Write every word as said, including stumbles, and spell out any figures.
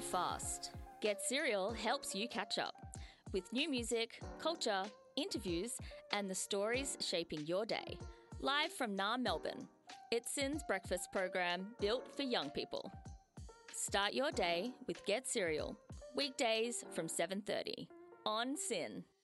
fast. Get Serial helps you catch up with new music, culture, interviews, and the stories shaping your day. Live from N A R Melbourne, it's SYN's breakfast program built for young people. Start your day with Get Serial, weekdays from seven thirty on SYN.